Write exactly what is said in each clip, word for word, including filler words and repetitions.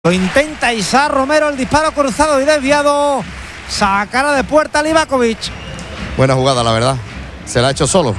Lo intenta Isaac Romero, el disparo cruzado y desviado. Sacará de puerta a Livakovic. Buena jugada, la verdad. Se la ha hecho solo.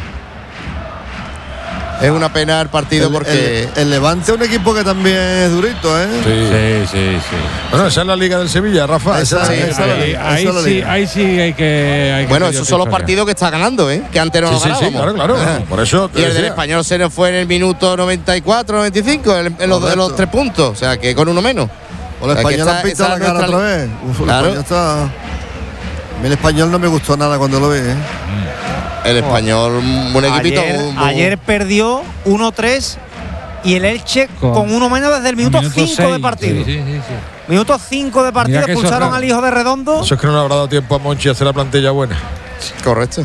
Es una pena el partido el, porque… El, el Levante es un equipo que también es durito, ¿eh? Sí, sí, sí. sí. Bueno, esa es la Liga del Sevilla, Rafa. Esa, esa, sí, esa, ahí, esa, ahí, esa sí, ahí sí hay que… Hay que bueno, esos son los partidos que está ganando, ¿eh? Que antes no sí, lo sí, ganábamos. sí, claro, claro. Ajá. Por eso te Y el decía. del Español se nos fue en el minuto noventa y cuatro, noventa y cinco, en, en, los, en los tres puntos. O sea, que con uno menos. O el Español ha pintado la cara otra vez. Uf, claro. el, está... el Español no me gustó nada cuando lo vi, ¿eh? El Español, un equipito… Ayer, un, un, ayer perdió uno tres y el Elche con, con uno menos desde el minuto cinco de partido. Sí, sí, sí, sí. Minuto cinco de partido, expulsaron eso, al hijo de Redondo. Eso es que no le habrá dado tiempo a Monchi a hacer la plantilla buena. Correcto.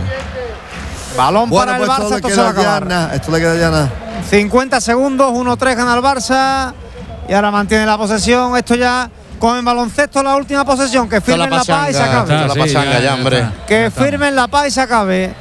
Oh. Balón bueno, para el pues Barça, esto, esto le se va a queda acabar. llana, esto le queda llana. cincuenta segundos, uno tres gana el Barça. Y ahora mantiene la posesión. Esto ya con el baloncesto, la última posesión. Que firmen la, la paz y se acabe. La pasanga ya, hombre. Que firmen la paz y se acabe.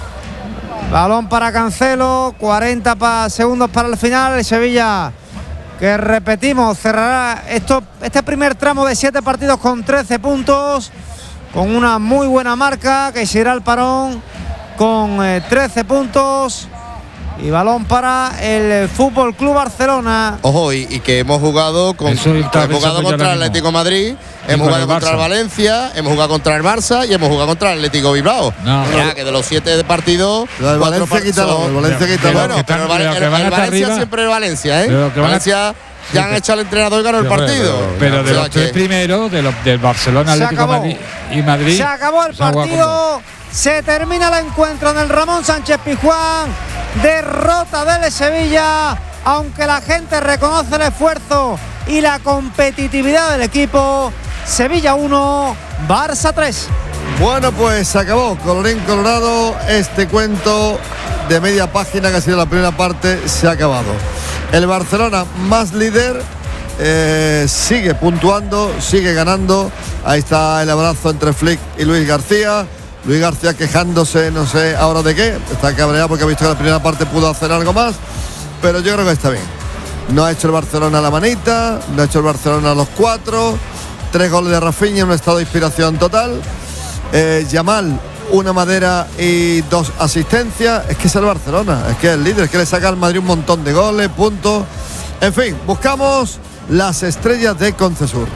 Balón para Cancelo, cuarenta pa segundos para el final. El Sevilla, que repetimos, cerrará esto, este primer tramo de siete partidos con trece puntos, con una muy buena marca, que se irá al parón con eh, trece puntos. Y balón para el Fútbol Club Barcelona. Ojo, y, y que hemos jugado con, Eso hemos jugado contra el Atlético Madrid, hemos jugado el contra el Valencia, hemos jugado contra el Barça y hemos jugado contra el Atlético Bilbao. No, ya no. Que de los siete partidos, el Valencia quítalo, el Valencia quítalo. Bueno, pero el, Val el, el Valencia arriba, siempre es Valencia, ¿eh? Valencia a... ya han echado al entrenador y ganó el partido. Pero, pero de o sea los tres que... primeros, de los, del Barcelona, Atlético Madrid y Madrid. Se acabó el partido. Se termina el encuentro en el Ramón Sánchez Pizjuán. Derrota del Sevilla, aunque la gente reconoce el esfuerzo y la competitividad del equipo. Sevilla uno, Barça tres. Bueno, pues se acabó, colorín colorado, este cuento de media página que ha sido la primera parte, se ha acabado. El Barcelona, más líder, eh, sigue puntuando, sigue ganando. Ahí está el abrazo entre Flick y Luis García. Luis García quejándose, no sé ahora de qué, está cabreado porque ha visto que la primera parte pudo hacer algo más, pero yo creo que está bien. No ha hecho el Barcelona la manita, no ha hecho el Barcelona los cuatro, tres goles de Rafinha en un estado de inspiración total. Eh, Yamal, una madera y dos asistencias. Es que es el Barcelona, es que es el líder, es que le saca al Madrid un montón de goles, puntos. En fin, buscamos las estrellas de Concesur.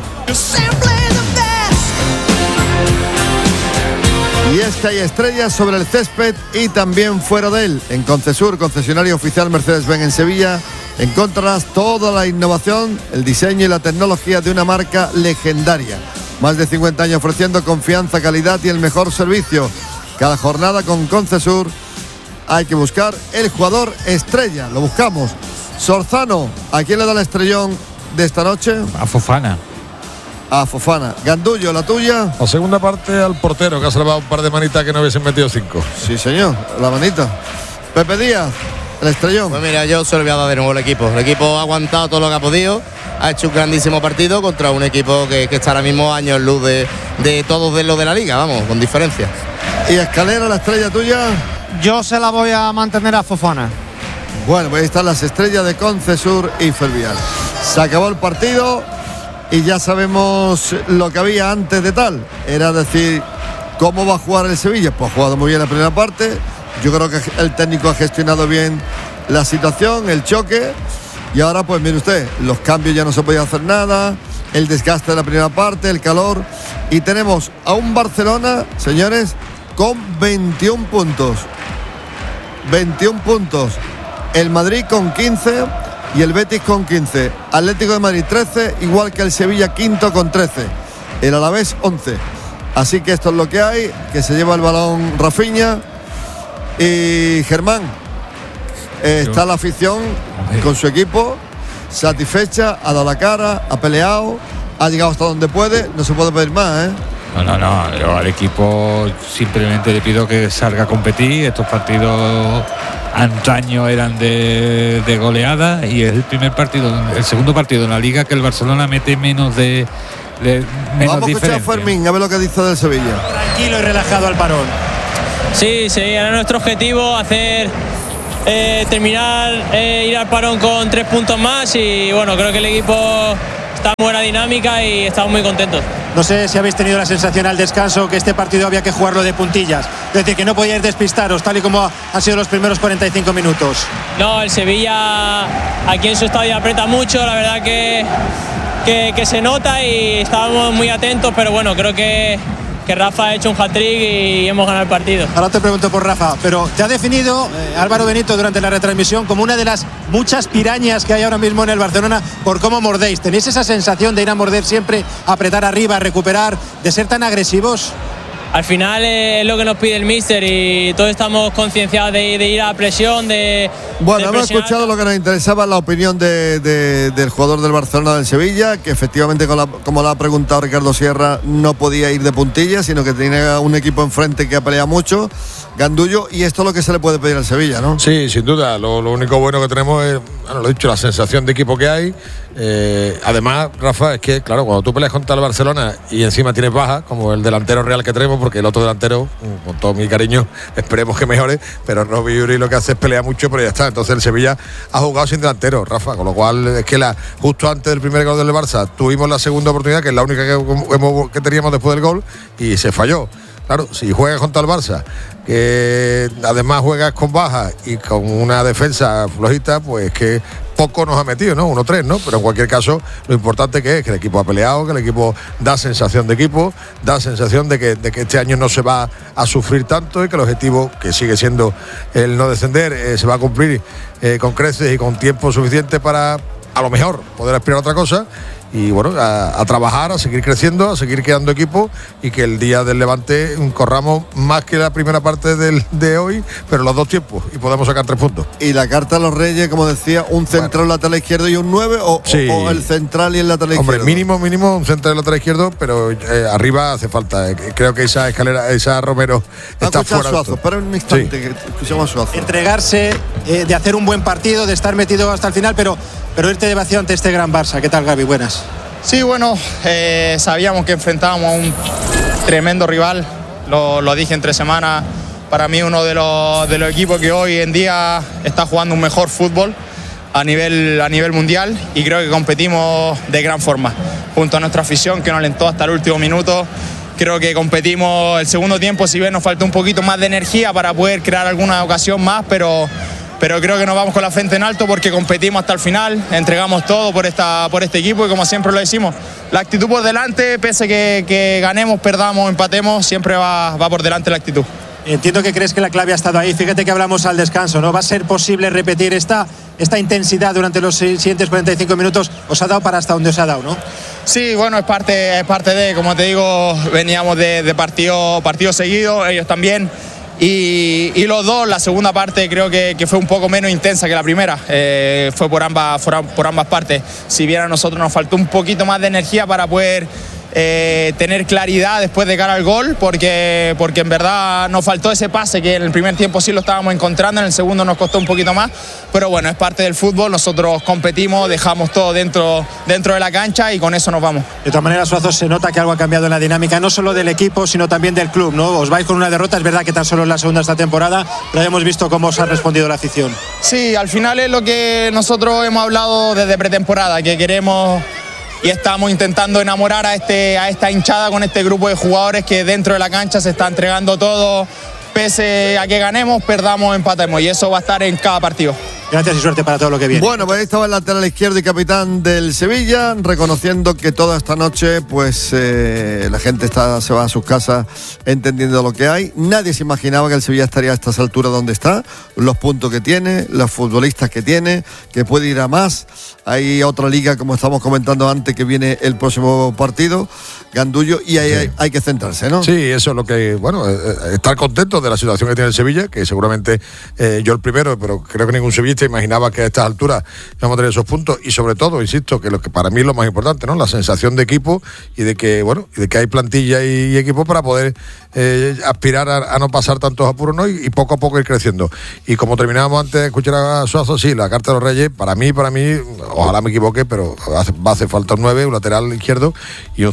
Y es que hay estrellas sobre el césped y también fuera de él. En Concesur, concesionario oficial Mercedes-Benz en Sevilla, encontrarás toda la innovación, el diseño y la tecnología de una marca legendaria. Más de cincuenta años ofreciendo confianza, calidad y el mejor servicio. Cada jornada con Concesur hay que buscar el jugador estrella. Lo buscamos. Sorzano, ¿a quién le da el estrellón de esta noche? A Fofana. A Fofana. Gandullo, la tuya. La segunda parte al portero, que ha salvado un par de manitas que no hubiesen metido cinco. Sí, señor, la manita. Pepe Díaz, el estrellón. Pues mira, yo se lo voy a dar de nuevo al equipo. El equipo ha aguantado todo lo que ha podido, ha hecho un grandísimo partido contra un equipo que, que está ahora mismo años luz de, de todos de los de la liga, vamos, con diferencia. ¿Y Escalera, la estrella tuya? Yo se la voy a mantener a Fofana. Bueno, pues ahí están las estrellas de Concesur y Fervial. Se acabó el partido y ya sabemos lo que había antes de tal. Era decir, ¿cómo va a jugar el Sevilla? Pues ha jugado muy bien la primera parte. Yo creo que el técnico ha gestionado bien la situación, el choque. Y ahora, pues mire usted, los cambios ya no se podía hacer nada. El desgaste de la primera parte, el calor. Y tenemos a un Barcelona, señores, con veintiún puntos. veintiún puntos. El Madrid con quince y el Betis con quince. Atlético de Madrid trece, igual que el Sevilla quinto con trece. El Alavés once. Así que esto es lo que hay, que se lleva el balón Rafinha. Y Germán, eh, está la afición con su equipo, satisfecha, ha dado la cara, ha peleado, ha llegado hasta donde puede, no se puede pedir más, ¿eh? No, no, no, yo al equipo simplemente le pido que salga a competir. Estos partidos antaño eran de, de goleada y es el primer partido, el segundo partido en la liga que el Barcelona mete menos de, de menos Vamos a escuchar a Fermín, a ver lo que dice del Sevilla. Tranquilo y relajado al parón. Sí, sí, era nuestro objetivo hacer eh, terminar, eh, ir al parón con tres puntos más y bueno, creo que el equipo está en buena dinámica y estamos muy contentos. No sé si habéis tenido la sensación al descanso que este partido había que jugarlo de puntillas, es decir, que no podíais despistaros tal y como han sido los primeros cuarenta y cinco minutos. No, el Sevilla aquí en su estadio aprieta mucho, la verdad que, que, que se nota y estábamos muy atentos, pero bueno, creo que, que Rafa ha hecho un hat-trick y hemos ganado el partido. Ahora te pregunto por Rafa, pero te ha definido eh, Álvaro Benito durante la retransmisión como una de las muchas pirañas que hay ahora mismo en el Barcelona por cómo mordéis. ¿Tenéis esa sensación de ir a morder siempre, apretar arriba, a recuperar, de ser tan agresivos? Al final es lo que nos pide el míster y todos estamos concienciados de, de ir a presión, de... Bueno, de hemos escuchado lo que nos interesaba, la opinión de, de, del jugador del Barcelona del Sevilla, que efectivamente, con la, como lo ha preguntado Ricardo Sierra, no podía ir de puntillas, sino que tenía un equipo enfrente que ha peleado mucho, Gandullo, y esto es lo que se le puede pedir al Sevilla, ¿no? Sí, sin duda, lo, lo único bueno que tenemos es, bueno, lo he dicho, la sensación de equipo que hay. Eh, además, Rafa, es que, claro, cuando tú peleas contra el Barcelona y encima tienes baja, como el delantero real que tenemos, porque el otro delantero, con todo mi cariño, esperemos que mejore, pero Robbie Yuri lo que hace es pelear mucho, pero ya está. Entonces el Sevilla ha jugado sin delantero, Rafa, con lo cual es que la, justo antes del primer gol del Barça tuvimos la segunda oportunidad, que es la única que, hemos, que teníamos después del gol, y se falló. Claro, si juegas contra el Barça, que además juegas con baja y con una defensa flojita, pues que poco nos ha metido, ¿no? uno tres, ¿no? Pero en cualquier caso, lo importante que es que el equipo ha peleado, que el equipo da sensación de equipo, da sensación de que, de que este año no se va a sufrir tanto y que el objetivo, que sigue siendo el no descender, eh, se va a cumplir eh, con creces y con tiempo suficiente para, a lo mejor, poder aspirar a otra cosa. Y bueno, a, a trabajar, a seguir creciendo, a seguir creando equipo y que el día del Levante corramos más que la primera parte del, de hoy, pero los dos tiempos y podamos sacar tres puntos. Y la carta a los Reyes, como decía, un central bueno. lateral izquierdo y un nueve o, sí. o el central y el lateral Hombre, izquierdo. Hombre, mínimo, mínimo un central y lateral izquierdo, pero eh, arriba hace falta. Eh, creo que esa escalera, esa Romero está fuera. Suazo, espera un instante, sí. que escuchamos a Suazo. Entregarse, eh, de hacer un buen partido, de estar metido hasta el final, pero, pero irte de vacío ante este gran Barça. ¿Qué tal, Gaby? Buenas. Sí, bueno, eh, sabíamos que enfrentábamos a un tremendo rival, lo, lo dije entre semana, para mí uno de los, de los equipos que hoy en día está jugando un mejor fútbol a nivel, a nivel mundial y creo que competimos de gran forma, junto a nuestra afición que nos alentó hasta el último minuto. Creo que competimos el segundo tiempo, si bien nos faltó un poquito más de energía para poder crear alguna ocasión más, pero... pero creo que nos vamos con la frente en alto porque competimos hasta el final, entregamos todo por, esta, por este equipo y como siempre lo decimos, la actitud por delante, pese que, que ganemos, perdamos, empatemos, siempre va, va por delante la actitud. Entiendo que crees que la clave ha estado ahí, fíjate que hablamos al descanso, ¿no? ¿Va a ser posible repetir esta, esta intensidad durante los siguientes cuarenta y cinco minutos? ¿Os ha dado para hasta donde os ha dado, no? Sí, bueno, es parte, es parte de, como te digo, veníamos de, de partido, partido seguido, ellos también. Y, y los dos, la segunda parte creo que, que fue un poco menos intensa que la primera, eh, fue por ambas, por, por ambas partes. Si bien a nosotros nos faltó un poquito más de energía para poder eh, tener claridad después de cara al gol, porque, porque en verdad nos faltó ese pase que en el primer tiempo sí lo estábamos encontrando, en el segundo nos costó un poquito más, pero bueno, es parte del fútbol, nosotros competimos, dejamos todo dentro, dentro de la cancha y con eso nos vamos. De todas maneras, Suazo, se nota que algo ha cambiado en la dinámica, no solo del equipo, sino también del club, ¿no? Os vais con una derrota, es verdad que tan solo es la segunda esta temporada, pero hemos visto cómo os ha respondido la afición. Sí, al final es lo que nosotros hemos hablado desde pretemporada, que queremos... y estamos intentando enamorar a, este, a esta hinchada con este grupo de jugadores que dentro de la cancha se está entregando todo, pese a que ganemos, perdamos, empatemos, y eso va a estar en cada partido. Gracias y suerte para todo lo que viene. Bueno, pues ahí estaba el lateral izquierdo y capitán del Sevilla, reconociendo que toda esta noche pues eh, la gente está, se va a sus casas entendiendo lo que hay. Nadie se imaginaba que el Sevilla estaría a estas alturas donde está, los puntos que tiene, los futbolistas que tiene, que puede ir a más. Hay otra liga, como estamos comentando antes, que viene el próximo partido, Gandullo, y ahí sí. hay, hay que centrarse, ¿no? Sí, eso es lo que, bueno, eh, estar contento de la situación que tiene el Sevilla, que seguramente eh, yo el primero, pero creo que ningún sevillista imaginaba que a estas alturas íbamos a tener esos puntos, y sobre todo, insisto, que lo que para mí es lo más importante, ¿no? La sensación de equipo y de que, bueno, y de que hay plantilla y, y equipo para poder eh, aspirar a, a no pasar tantos apuros, ¿no? Y, y poco a poco ir creciendo. Y como terminábamos antes de escuchar a Suazo, sí, la carta de los Reyes, para mí, para mí, ojalá me equivoque, pero hace, va a hacer falta un nueve, un lateral izquierdo y un central,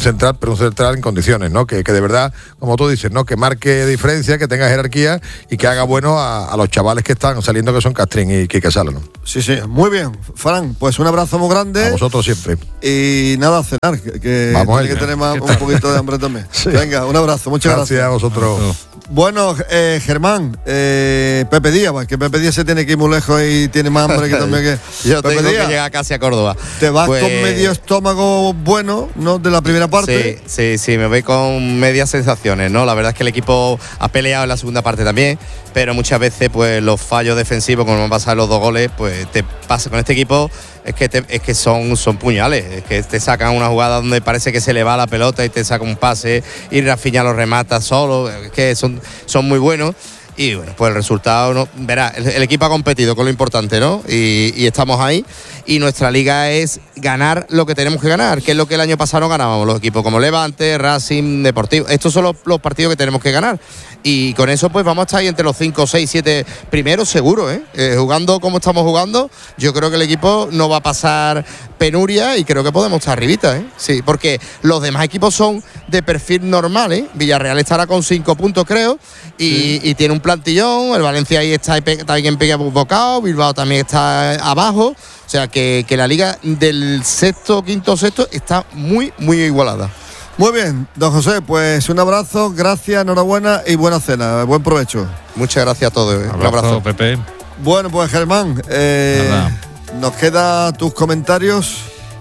pero un central en condiciones, ¿no? Que, que de verdad, como tú dices, ¿no? Que marque diferencia, que tenga jerarquía y que haga bueno a, a los chavales que están saliendo, que son Castrín y Quique Sala, ¿no? Sí, sí, muy bien. Fran, pues un abrazo muy grande. A vosotros siempre. Y nada, a cenar, que, que Vamos tiene que tener más, un poquito de hambre también. Sí. Venga, un abrazo, muchas gracias. Gracias a vosotros. Bueno, eh, Germán, eh, Pepe Díaz, pues, que Pepe Díaz se tiene que ir muy lejos y tiene más hambre que también que... Yo Pepe tengo Díaz, que llegar casi a Córdoba. te vas Pues- con medio estómago bueno, ¿no? De la primera parte. Sí, sí, sí, me voy con medias sensaciones, ¿no? La verdad es que el equipo ha peleado en la segunda parte también, pero muchas veces pues los fallos defensivos, como me han pasado los dos goles, pues te pasa con este equipo, es que te, es que son, son puñales, es que te sacan una jugada donde parece que se le va la pelota y te saca un pase y Rafinha lo remata solo, es que son, son muy buenos. Y bueno, pues el resultado, no, verá, el, el equipo ha competido con lo importante, ¿no? Y, y estamos ahí. Y nuestra liga es ganar lo que tenemos que ganar, que es lo que el año pasado no ganábamos los equipos como Levante, Racing, Deportivo. Estos son los, los partidos que tenemos que ganar. Y con eso pues vamos a estar ahí entre los cinco, seis, siete primeros seguro, ¿eh? Eh, Jugando como estamos jugando, yo creo que el equipo no va a pasar penuria y creo que podemos estar arribita, ¿eh? Sí, porque los demás equipos son de perfil normal, ¿eh? Villarreal estará con cinco puntos, creo, y, sí. y tiene un plantillón. El Valencia ahí está, está bien bocado, Bilbao también está abajo. O sea que, que la liga del sexto, quinto, sexto está muy, muy igualada. Muy bien, don José, pues un abrazo, gracias, enhorabuena y buena cena, buen provecho. Muchas gracias a todos. ¿eh? Abrazo, un abrazo, Pepe. Bueno, pues Germán, eh, nos quedan tus comentarios.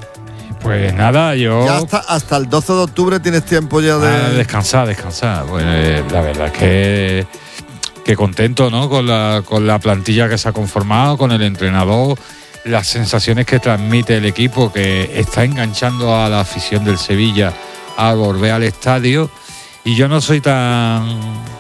Pues nada, yo... Ya hasta, hasta el doce de octubre tienes tiempo ya de... Ah, descansar, descansar. Pues, eh, la verdad es que, que contento, ¿no? Con la, con la plantilla que se ha conformado, con el entrenador, las sensaciones que transmite el equipo, que está enganchando a la afición del Sevilla a volver al estadio. Y yo no soy tan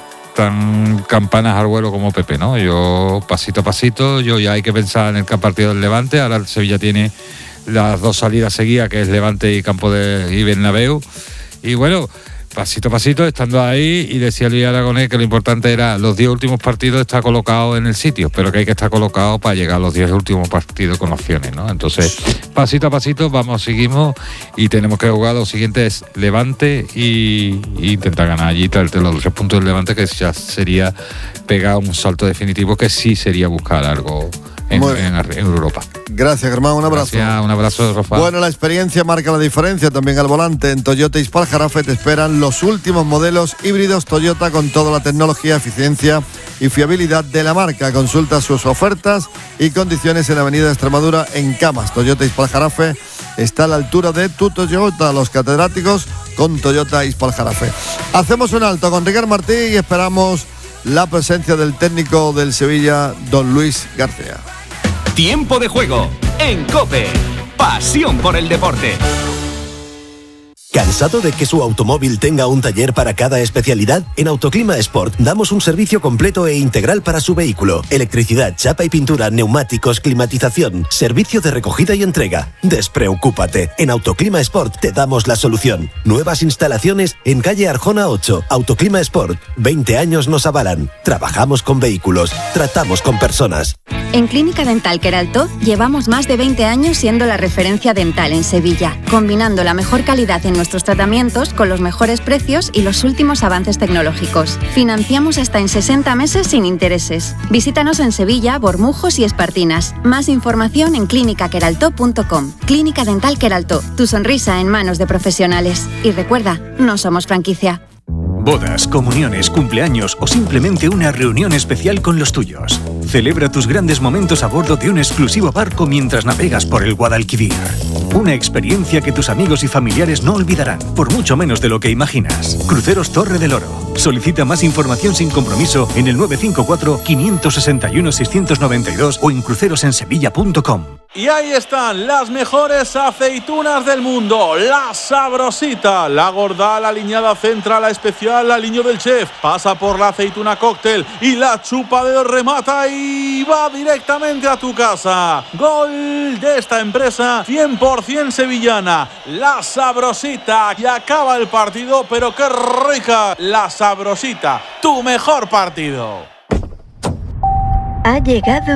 tan campanas al vuelo como Pepe, ¿no? Yo pasito a pasito, yo ya hay que pensar en el partido del Levante. Ahora el Sevilla tiene las dos salidas seguidas, que es Levante y Campo de y Bernabéu. Y bueno, pasito a pasito, estando ahí, y decía Luis Aragonés que lo importante era los diez últimos partidos estar colocados en el sitio, pero que hay que estar colocado para llegar a los diez últimos partidos con opciones, ¿no? Entonces, pasito a pasito, vamos, seguimos, y tenemos que jugar los siguientes Levante y, y intentar ganar allí los tres puntos del Levante, que ya sería pegar un salto definitivo, que sí sería buscar algo en, en, en Europa. Gracias, Germán, un abrazo. Gracias, un abrazo, Rafa. Bueno, la experiencia marca la diferencia también al volante. En Toyota Ispal Jarafe te esperan los últimos modelos híbridos Toyota con toda la tecnología, eficiencia y fiabilidad de la marca. Consulta sus ofertas y condiciones en Avenida Extremadura en Camas. Toyota Ispal Jarafe está a la altura de tu Toyota, los catedráticos con Toyota Ispal Jarafe. Hacemos un alto con Ricard Martí y esperamos la presencia del técnico del Sevilla, don Luis García. Tiempo de juego en COPE. Pasión por el deporte. ¿Cansado de que su automóvil tenga un taller para cada especialidad? En Autoclima Sport damos un servicio completo e integral para su vehículo. Electricidad, chapa y pintura, neumáticos, climatización, servicio de recogida y entrega. Despreocúpate, en Autoclima Sport te damos la solución. Nuevas instalaciones en calle Arjona ocho. Autoclima Sport, veinte años nos avalan. Trabajamos con vehículos, tratamos con personas. En Clínica Dental Queraltó llevamos más de veinte años siendo la referencia dental en Sevilla, combinando la mejor calidad en nuestros tratamientos con los mejores precios y los últimos avances tecnológicos. Financiamos hasta en sesenta meses sin intereses. Visítanos en Sevilla, Bormujos y Espartinas. Más información en clínica queraltó punto com. Clínica Dental Queraltó, tu sonrisa en manos de profesionales. Y recuerda, no somos franquicia. Bodas, comuniones, cumpleaños o simplemente una reunión especial con los tuyos. Celebra tus grandes momentos a bordo de un exclusivo barco mientras navegas por el Guadalquivir. Una experiencia que tus amigos y familiares no olvidarán, por mucho menos de lo que imaginas. Cruceros Torre del Oro. Solicita más información sin compromiso en el nueve cinco cuatro, cinco seis uno, seis nueve dos o en crucerosensevilla punto com. Y ahí están las mejores aceitunas del mundo. La Sabrosita, la gorda, la aliñada central, la especial, la aliño del chef. Pasa por la aceituna cóctel y la chupa de remata y va directamente a tu casa. Gol de esta empresa cien por ciento sevillana. La Sabrosita. Y acaba el partido, pero qué rica. La Sabrosita, tu mejor partido. Ha llegado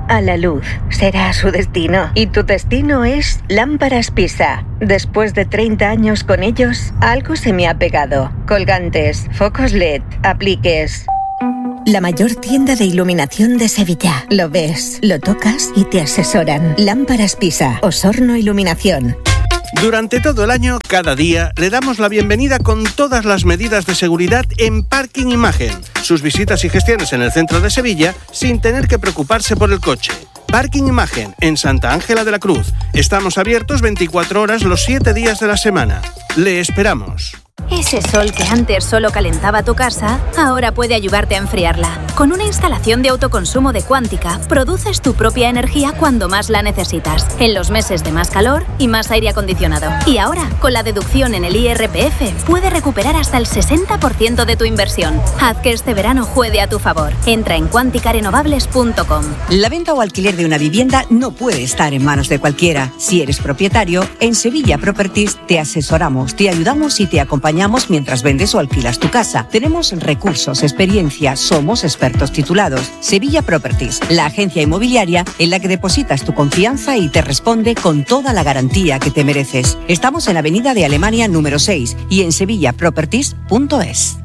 a la luz. Será su destino. Y tu destino es Lámparas Pisa. Después de treinta años con ellos, algo se me ha pegado. Colgantes, focos L E D, apliques. La mayor tienda de iluminación de Sevilla. Lo ves, lo tocas y te asesoran. Lámparas Pisa, Osorno Iluminación. Durante todo el año, cada día, le damos la bienvenida con todas las medidas de seguridad en Parking Imagen. Sus visitas y gestiones en el centro de Sevilla sin tener que preocuparse por el coche. Parking Imagen, en Santa Ángela de la Cruz. Estamos abiertos veinticuatro horas los siete días de la semana. Le esperamos. Ese sol que antes solo calentaba tu casa, ahora puede ayudarte a enfriarla. Con una instalación de autoconsumo de Cuántica, produces tu propia energía cuando más la necesitas, en los meses de más calor y más aire acondicionado. Y ahora, con la deducción en el I R P F, puedes recuperar hasta el sesenta por ciento de tu inversión. Haz que este verano juegue a tu favor. Entra en cuántica renovables punto com. La venta o alquiler de una vivienda no puede estar en manos de cualquiera. Si eres propietario, en Sevilla Properties te asesoramos, te ayudamos y te acompañamos mientras vendes o alquilas tu casa. Tenemos recursos, experiencia, somos expertos titulados. Sevilla Properties, la agencia inmobiliaria en la que depositas tu confianza y te responde con toda la garantía que te mereces. Estamos en Avenida de Alemania número seis y en sevilla properties punto es.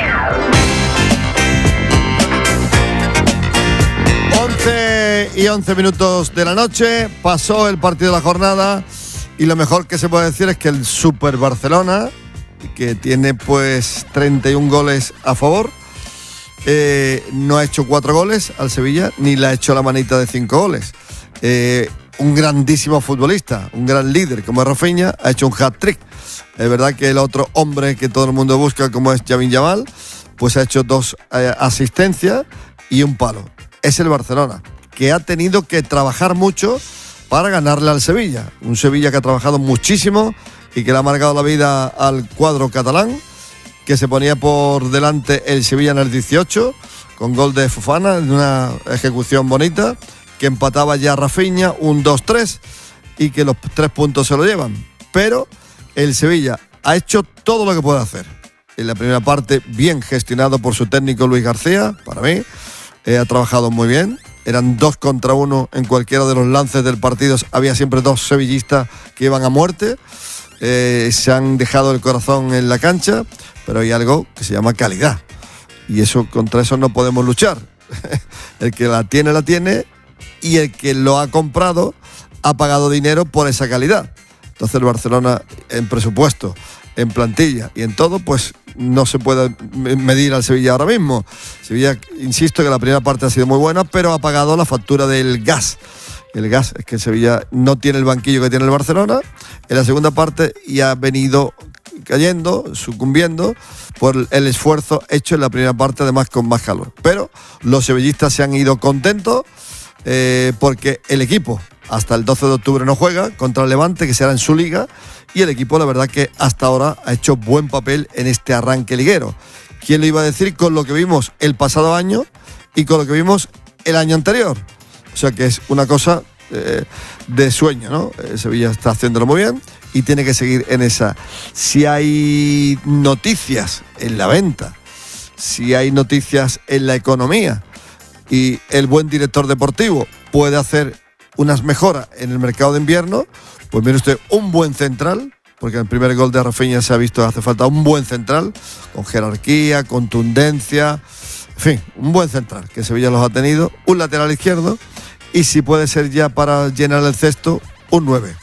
once y once minutos de la noche, pasó el partido de la jornada y lo mejor que se puede decir es que el Super Barcelona, que tiene pues treinta y un goles a favor, eh, no ha hecho cuatro goles al Sevilla, ni le ha hecho la manita de cinco goles. Eh, un grandísimo futbolista, un gran líder como es Rafinha, ha hecho un hat-trick. Es verdad que el otro hombre que todo el mundo busca, como es Lamine Yamal, pues ha hecho dos eh, asistencias y un palo. Es el Barcelona, que ha tenido que trabajar mucho para ganarle al Sevilla. Un Sevilla que ha trabajado muchísimo y que le ha marcado la vida al cuadro catalán, que se ponía por delante el Sevilla en el dieciocho, con gol de Fofana, en una ejecución bonita, que empataba ya Rafinha, un dos tres, y que los tres puntos se lo llevan. Pero el Sevilla ha hecho todo lo que puede hacer. En la primera parte, bien gestionado por su técnico Luis García, para mí, eh, ha trabajado muy bien. Eran dos contra uno en cualquiera de los lances del partido, había siempre dos sevillistas que iban a muerte. Eh, se han dejado el corazón en la cancha, pero hay algo que se llama calidad y eso, contra eso no podemos luchar. El que la tiene, la tiene, y el que lo ha comprado ha pagado dinero por esa calidad. Entonces el Barcelona, en presupuesto, en plantilla y en todo, pues no se puede medir al Sevilla ahora mismo. Sevilla, insisto que la primera parte ha sido muy buena, pero ha pagado la factura del gas. El gas es que Sevilla no tiene el banquillo que tiene el Barcelona en la segunda parte y ha venido cayendo, sucumbiendo por el esfuerzo hecho en la primera parte, además con más calor. Pero los sevillistas se han ido contentos eh, porque el equipo hasta el doce de octubre no juega contra el Levante, que será en su liga, y el equipo la verdad que hasta ahora ha hecho buen papel en este arranque liguero. ¿Quién lo iba a decir con lo que vimos el pasado año y con lo que vimos el año anterior? O sea que es una cosa eh, de sueño, ¿no? Eh, Sevilla está haciéndolo muy bien y tiene que seguir en esa. Si hay noticias en la venta, si hay noticias en la economía y el buen director deportivo puede hacer unas mejoras en el mercado de invierno, pues mire usted, un buen central, porque en el primer gol de Rafinha se ha visto que hace falta un buen central, con jerarquía, contundencia. En fin, un buen central, que Sevilla los ha tenido, un lateral izquierdo y si puede ser ya para llenar el cesto, un nueve.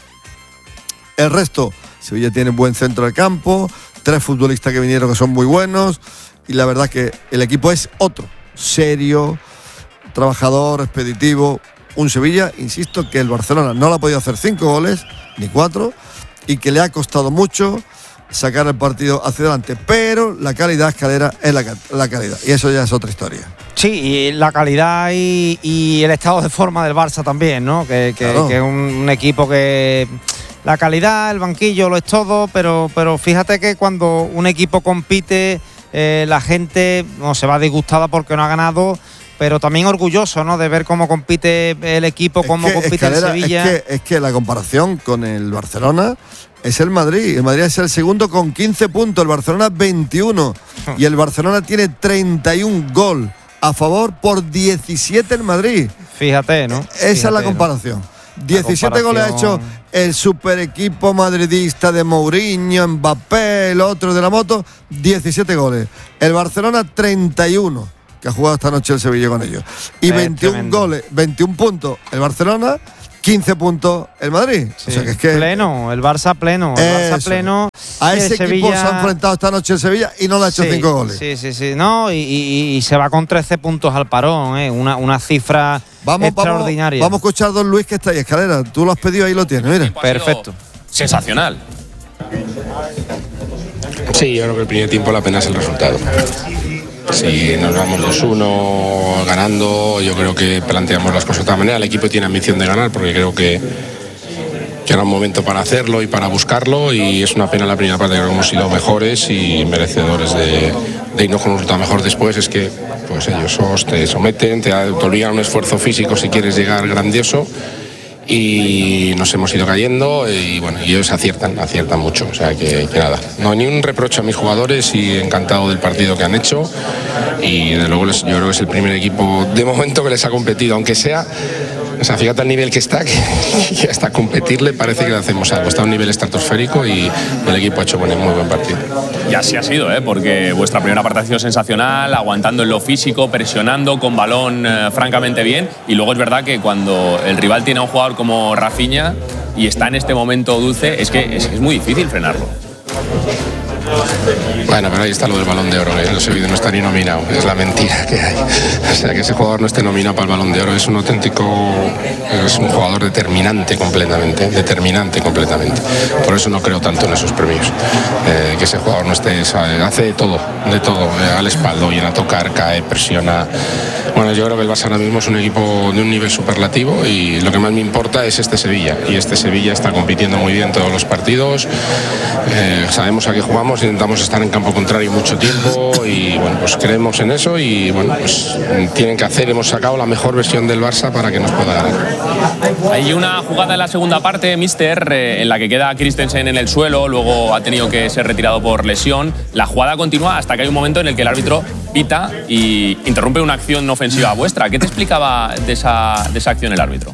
El resto, Sevilla tiene buen centro del campo, tres futbolistas que vinieron que son muy buenos y la verdad que el equipo es otro, serio, trabajador, expeditivo. Un Sevilla, insisto, que el Barcelona no le ha podido hacer cinco goles, ni cuatro, y que le ha costado mucho sacar el partido hacia adelante, pero la calidad, Escalera, es la, la calidad, y eso ya es otra historia. Sí, y la calidad y, y el estado de forma del Barça también, ¿no? Que, que, claro. que es un, un equipo que la calidad, el banquillo lo es todo, pero, pero fíjate que cuando un equipo compite, eh, la gente no se va disgustada porque no ha ganado, pero también orgulloso, ¿no? De ver cómo compite el equipo, cómo que, compite Escalera, el Sevilla. Es que, es que la comparación con el Barcelona es el Madrid. El Madrid es el segundo con quince puntos, el Barcelona veintiuno. Y el Barcelona tiene treinta y un gol a favor por diecisiete el Madrid. Fíjate, ¿no? Esa Fíjate, es la ¿no? comparación. diecisiete goles ha hecho el super equipo madridista de Mourinho, Mbappé, el otro de la moto, diecisiete goles. El Barcelona, treinta y uno, que ha jugado esta noche el Sevilla con ellos. Y Es veintiún tremendo. goles, veintiún puntos el Barcelona, quince puntos el Madrid. Sí, o sea que es que pleno, el Barça pleno, el Barça Eso. pleno. a y el ese equipo Sevilla- se ha enfrentado esta noche el Sevilla y no le ha hecho Sí, cinco goles. Sí, sí, sí. No, y, y- y se va con trece puntos al parón, ¿eh? Una, una cifra Vamos, vamos, extraordinaria. vamos a escuchar a don Luis que está ahí, Escalera. Tú lo has pedido, ahí lo tienes, mira. Perfecto. Sensacional. Sí, yo creo que el primer tiempo la pena es el resultado. Si nos vamos dos uno ganando, yo creo que planteamos las cosas de otra manera. El equipo tiene ambición de ganar porque creo que, que era un momento para hacerlo y para buscarlo, y es una pena la primera parte, creo que hemos sido mejores y merecedores de, de irnos con un resultado mejor después. Es que pues ellos os te someten, te, te obligan a un esfuerzo físico si quieres llegar grandioso, y nos hemos ido cayendo y bueno, y ellos aciertan, aciertan mucho, o sea que, que nada, no ni un reproche a mis jugadores y encantado del partido que han hecho, y de luego les, yo creo que es el primer equipo de momento que les ha competido, aunque sea, o sea, fíjate el nivel que está, que, que hasta competirle parece que le hacemos algo, está a un nivel estratosférico y el equipo ha hecho buen, muy buen partido. Y así ha sido, ¿eh? Porque vuestra primera parte ha sido sensacional, aguantando en lo físico, presionando, con balón eh, francamente bien. Y luego es verdad que cuando el rival tiene a un jugador como Rafinha y está en este momento dulce, es que es, es muy difícil frenarlo. Bueno, pero ahí está lo del Balón de Oro, ¿eh? No, ese vídeo no está ni nominado, es la mentira que hay. O sea, que ese jugador no esté nominado para el Balón de Oro es un auténtico, es un jugador determinante completamente, determinante completamente. Por eso no creo tanto en esos premios. Eh, que ese jugador no esté, ¿sabe? Hace de todo, de todo, eh, al espaldo, viene a tocar, cae, presiona. Bueno, yo creo que el Barça ahora mismo es un equipo de un nivel superlativo y lo que más me importa es este Sevilla. Y este Sevilla está compitiendo muy bien todos los partidos. Eh, sabemos a qué jugamos, intentamos estar en campo contrario mucho tiempo y bueno, pues creemos en eso y bueno, pues tienen que hacer, hemos sacado la mejor versión del Barça para que nos pueda ganar. Hay una jugada en la segunda parte, Mister, eh, en la que queda Christensen en el suelo, luego ha tenido que ser retirado por lesión. La jugada continúa hasta que hay un momento en el que el árbitro pita y interrumpe una acción ofensiva vuestra. ¿Qué te explicaba de esa, de esa acción el árbitro?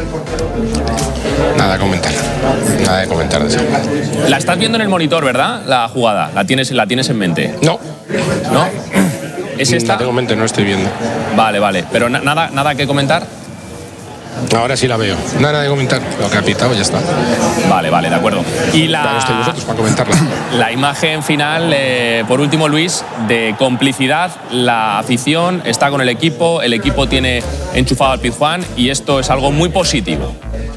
Nada de comentar, nada de comentar de eso. La estás viendo en el monitor, ¿verdad? La jugada, la tienes, la tienes en mente. No. ¿No? ¿Es esta? La tengo en mente, no estoy viendo. Vale, vale. Pero na- nada, nada que comentar. Ahora sí la veo. Nada de comentar. Lo que ha pitado ya está. Vale, vale, de acuerdo. Y la, Claro, estoy vosotros para comentarla. La imagen final, eh, por último, Luis, de complicidad. La afición está con el equipo, el equipo tiene enchufado al Pizjuán y esto es algo muy positivo.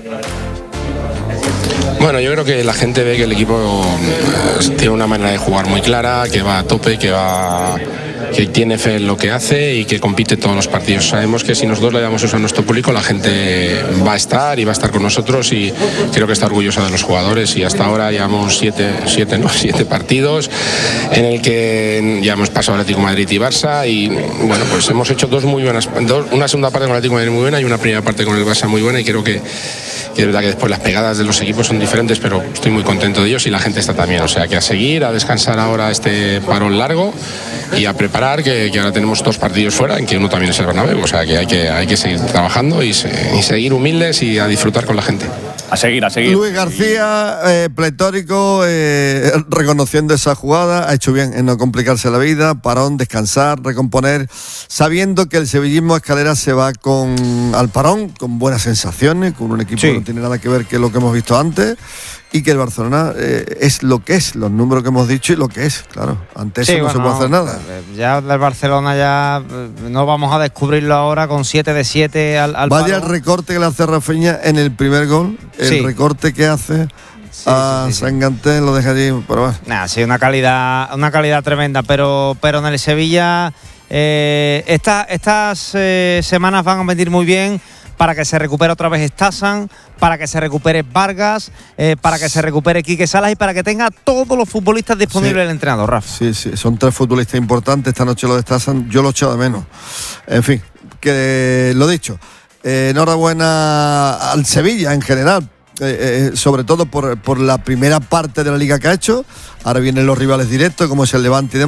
Bueno, yo creo que la gente ve que el equipo eh, tiene una manera de jugar muy clara, que va a tope, que va, que tiene fe en lo que hace y que compite todos los partidos. Sabemos que si nosotros le damos eso a nuestro público, la gente va a estar y va a estar con nosotros y creo que está orgullosa de los jugadores. Y hasta ahora llevamos siete, siete, no, siete partidos en el que ya hemos pasado Atlético de Madrid y Barça y bueno, pues hemos hecho dos muy buenas, dos, una segunda parte con el Atlético de Madrid muy buena y una primera parte con el Barça muy buena y creo que que es verdad que después las pegadas de los equipos son diferentes, pero estoy muy contento de ellos y la gente está también. O sea, que a seguir, a descansar ahora este parón largo y a preparar, que, que ahora tenemos dos partidos fuera, en que uno también es el Bernabéu. O sea, que hay que, hay que seguir trabajando y, se, y seguir humildes y a disfrutar con la gente. A seguir, a seguir. Luis García, eh, pletórico, eh, reconociendo esa jugada, ha hecho bien en no complicarse la vida, parón, descansar, recomponer, sabiendo que el sevillismo Escalera se va con al parón, con buenas sensaciones, con un equipo sí. que no tiene nada que ver que lo que hemos visto antes, y que el Barcelona eh, es lo que es, los números que hemos dicho y lo que es, claro, ante eso sí, no bueno, se puede hacer nada. Ya del Barcelona ya no vamos a descubrirlo ahora con siete de siete al, al Vaya palo. El recorte que le hace Rafinha en el primer gol, el sí. recorte que hace sí, a sí, sí, Sanganté, sí. lo deja allí por abajo. Nah, sí, una calidad, una calidad tremenda, pero, pero en el Sevilla eh, esta, estas eh, semanas van a venir muy bien para que se recupere otra vez Stasan, para que se recupere Vargas, eh, para que se recupere Quique Salas y para que tenga todos los futbolistas disponibles sí. el entrenador, Rafa. Sí, sí, son tres futbolistas importantes. Esta noche lo de Stasan, yo lo echo de menos. En fin, que lo dicho. Eh, enhorabuena al Sevilla en general, eh, eh, sobre todo por, por la primera parte de la liga que ha hecho. Ahora vienen los rivales directos, como es el Levante y demás.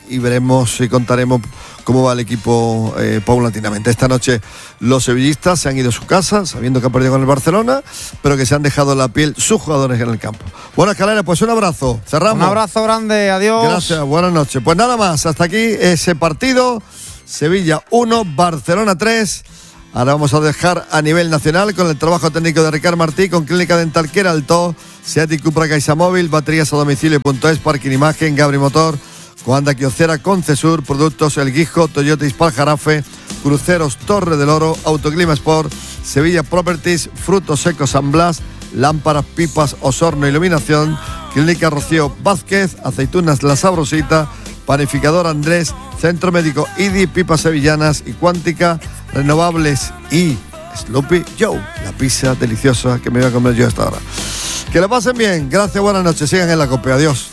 y veremos y contaremos cómo va el equipo eh, paulatinamente. Esta noche los sevillistas se han ido a su casa sabiendo que han perdido con el Barcelona, pero que se han dejado la piel sus jugadores en el campo. Bueno, Escalera, pues un abrazo. Cerramos. Un abrazo grande, adiós. Gracias, buenas noches. Pues nada más, hasta aquí ese partido. Sevilla uno, Barcelona tres. Ahora vamos a dejar a nivel nacional con el trabajo técnico de Ricard Martí, con Clínica Dental Queraltó, Seat y Cupra Caixa Móvil, baterías a domicilio punto es, Parking Imagen, Gabri Motor, Coanda Quiocera, Concesur, Productos El Guijo, Toyota Ispal Jarafe, Cruceros Torre del Oro, Autoclima Sport, Sevilla Properties, Frutos Secos San Blas, Lámparas, Pipas, Osorno Iluminación, Clínica Rocío Vázquez, Aceitunas La Sabrosita, Panificador Andrés, Centro Médico I D I, Pipas Sevillanas y Cuántica, Renovables y Sloopy Joe, la pizza deliciosa que me voy a comer yo hasta ahora. Que lo pasen bien, gracias, buenas noches, sigan en la COPE, adiós.